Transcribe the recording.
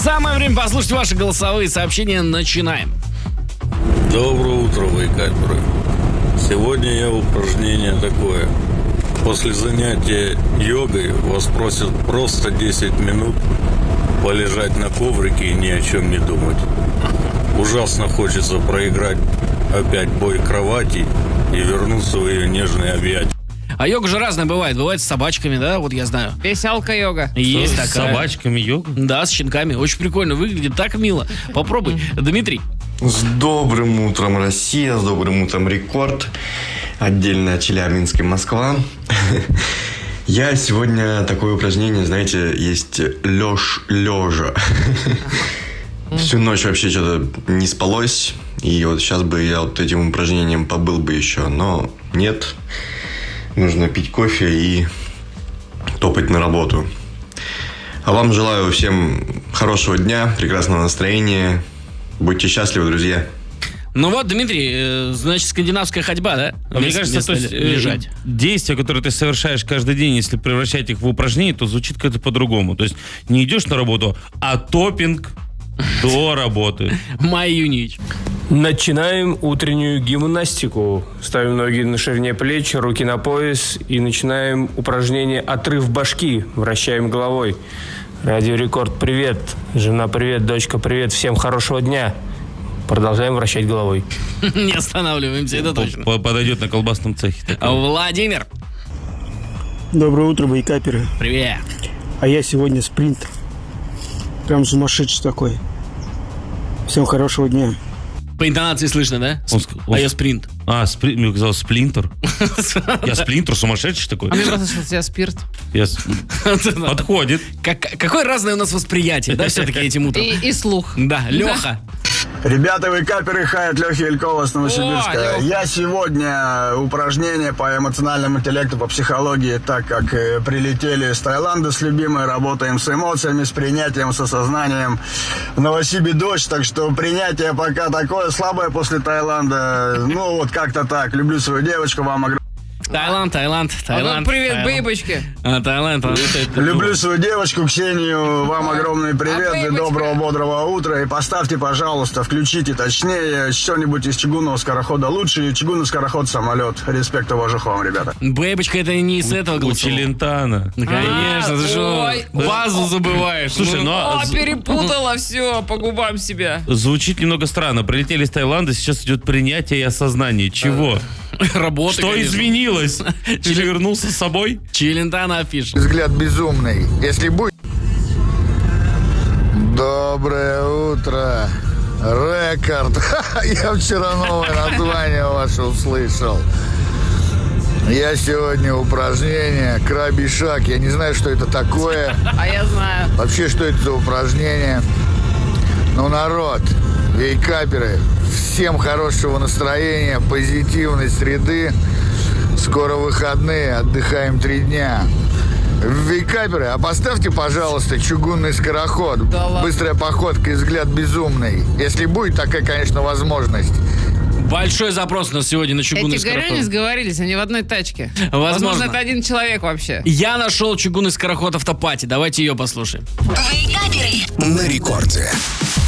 Самое время послушать ваши голосовые сообщения. Начинаем. Доброе утро, вейкаперы. Сегодня я упражнение такое. После занятия йогой вас просят просто 10 минут полежать на коврике и ни о чем не думать. Ужасно хочется проиграть опять бой кровати и вернуться в ее нежные объятия. А йога же разная бывает. Бывает с собачками, да, вот я знаю. Веселка-йога. Есть С такая. собачками йога? Да, с щенками. Очень прикольно выглядит, так мило. Попробуй. Дмитрий. С добрым утром, Россия, с добрым утром, Рекорд. Отдельно Челябинск и Москва. Я сегодня такое упражнение, знаете, есть лежа. Всю ночь вообще что-то не спалось. И вот сейчас бы я вот этим упражнением побыл бы еще. Но нет. Нужно пить кофе и топать на работу. А вам желаю всем хорошего дня, прекрасного настроения. Будьте счастливы, друзья. Ну вот, Дмитрий, значит, скандинавская ходьба, да? Мне кажется, то есть лежать. действия, которые ты совершаешь каждый день, если превращать их в упражнение, то звучит как-то по-другому. То есть не идешь на работу, а топинг до работы. Майя Юнич. Начинаем утреннюю гимнастику. Ставим ноги на ширине плеч, руки на пояс и начинаем упражнение «Отрыв башки». Вращаем головой. Радио Рекорд, привет. Жена, привет. Дочка, привет. Всем хорошего дня. Продолжаем вращать головой. Не останавливаемся, это точно. Подойдет на колбасном цехе. Владимир. Доброе утро, вейкаперы. Привет. А я сегодня спринтер. Прям сумасшедший такой. Всем хорошего дня. По интонации слышно, да? А я спринт. Мне казалось, сплинтер. Я сплинтер, сумасшедший такой. А мне просто что у тебя спирт. Подходит. Какое разное у нас восприятие, да, все-таки этим утром? И слух. Да, Леха. Ребята, вейкаперы, хай, Лехи Елькова с Новосибирска. Я сегодня упражнение по эмоциональному интеллекту, по психологии, так как прилетели с Таиланда с любимой, работаем с эмоциями, с принятием, с осознанием. В Новосибе дождь, так что принятие пока такое слабое после Таиланда. Ну вот как-то так. Люблю свою девочку, вам огромное. Таиланд. Привет, бейбочки. Таиланд. Люблю свою девочку Ксению, вам огромный привет и доброго бодрого утра. И поставьте, пожалуйста, включите точнее что-нибудь из чугунного скорохода. Лучший чугунный скороход самолет. Респект и уважух вам, ребята. Бэйбочка, это не из этого У голосового. Челентана. Ну, конечно, ты что, базу забываешь. Слушай, Перепутала все по губам себя. Звучит немного странно. Прилетели из Таиланда, сейчас идет принятие и осознание. Чего? Работа, Что изменилось? Или вернулся с собой? Челентано афиша. Взгляд безумный. Если будет... Доброе утро. Рекорд. Я вчера новое название ваше услышал. Я сегодня упражнение «Крабий шаг». Я не знаю, что это такое. А я знаю. Вообще, что это за упражнение? Ну, народ, вейкаперы, всем хорошего настроения, позитивной среды. Скоро выходные, отдыхаем 3 дня. Вейкаперы, а поставьте, пожалуйста, чугунный скороход. Да ладно. Быстрая походка и взгляд безумный. Если будет такая, конечно, возможность. Большой запрос у нас сегодня на чугунный Эти горяне скороход. сговорились, они в одной тачке. Возможно. Это один человек вообще. Я нашел чугунный скороход автопати. Давайте ее послушаем. Вейкаперы на рекорде.